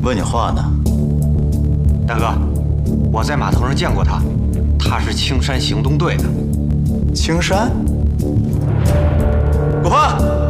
问你话呢。 大哥，我在码头上见过他，他是青山行动队的。 青山，给我放！